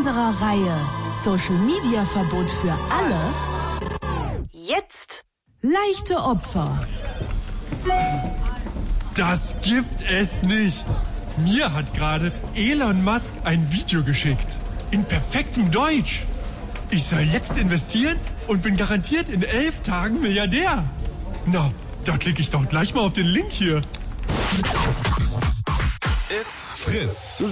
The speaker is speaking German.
unserer Reihe Social Media Verbot für alle. Jetzt Leichte Opfer. Das gibt es nicht. Mir hat gerade Elon Musk ein Video geschickt. In perfektem Deutsch. Ich soll jetzt investieren und bin garantiert in 11 Tagen Milliardär. Na, da klicke ich doch gleich mal auf den Link hier. It's Fritz.